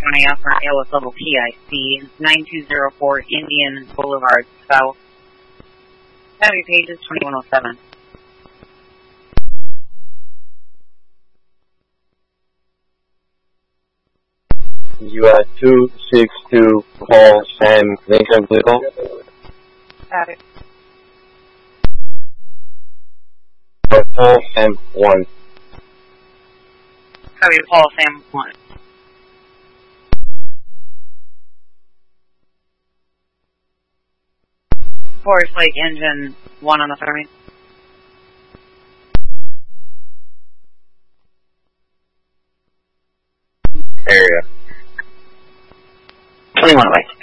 20 Alpha ALS level PIC, 9204 Indian Boulevard South. Heavy pages 2107. You are 262 Paul Sam Lincoln Blue. Got it. Paul Sam 1. Copy, Paul Sam 1. Forest Lake Engine 1 on the phone. Area. 21 away.